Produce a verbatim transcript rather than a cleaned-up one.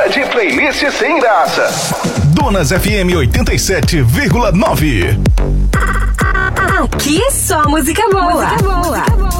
Hora de playlist sem graça. Donas F M oitenta e sete vírgula nove. Aqui é só música boa. Música boa.